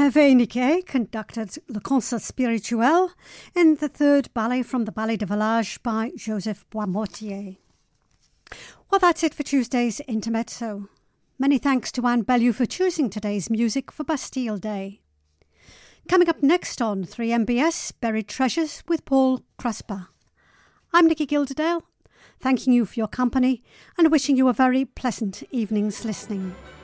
Hervé Niquet conducted Le Concert Spirituel in the third ballet from the Ballet de Village by Joseph Boismortier. Well, that's it for Tuesday's Intermezzo. Many thanks to Anne Bellew for choosing today's music for Bastille Day. Coming up next on 3MBS, Buried Treasures with Paul Krasper. I'm Nikki Gilderdale, thanking you for your company and wishing you a very pleasant evening's listening.